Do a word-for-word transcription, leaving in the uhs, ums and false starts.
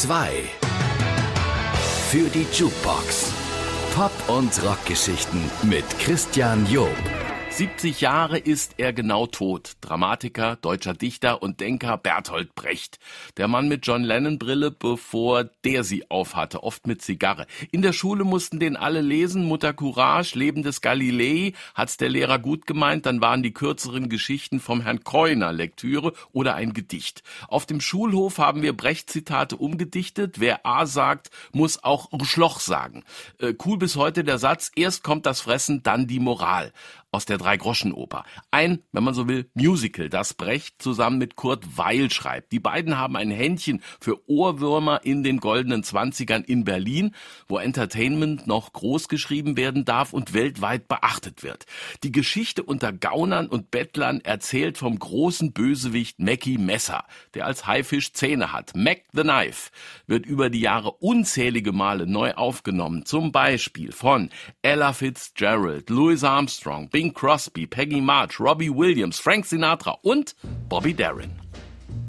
zwei für die Jukebox. Pop- und Rockgeschichten mit Christian Job. siebzig Jahre ist er genau tot. Dramatiker, deutscher Dichter und Denker Bertolt Brecht. Der Mann mit John Lennon-Brille, bevor der sie aufhatte, oft mit Zigarre. In der Schule mussten den alle lesen. Mutter Courage, Leben des Galilei. Hat's der Lehrer gut gemeint, dann waren die kürzeren Geschichten vom Herrn Keuner Lektüre oder ein Gedicht. Auf dem Schulhof haben wir Brecht-Zitate umgedichtet. Wer A sagt, muss auch Schloch sagen. Äh, cool bis heute der Satz, erst kommt das Fressen, dann die Moral. Aus der Drei-Groschen-Oper. Ein, wenn man so will, Musical, das Brecht zusammen mit Kurt Weill schreibt. Die beiden haben ein Händchen für Ohrwürmer in den goldenen Zwanzigern in Berlin, wo Entertainment noch groß geschrieben werden darf und weltweit beachtet wird. Die Geschichte unter Gaunern und Bettlern erzählt vom großen Bösewicht Mackie Messer, der als Haifisch Zähne hat. Mac the Knife wird über die Jahre unzählige Male neu aufgenommen. Zum Beispiel von Ella Fitzgerald, Louis Armstrong, Bing Crosby, Peggy March, Robbie Williams, Frank Sinatra und Bobby Darin.